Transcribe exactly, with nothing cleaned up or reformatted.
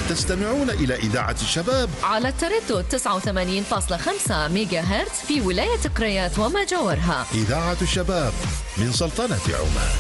تستمعون إلى إذاعة الشباب على التردد تسعة وثمانين فاصلة خمسة ميجا هرتز في ولاية قريات وما جاورها. إذاعة الشباب من سلطنة عمان.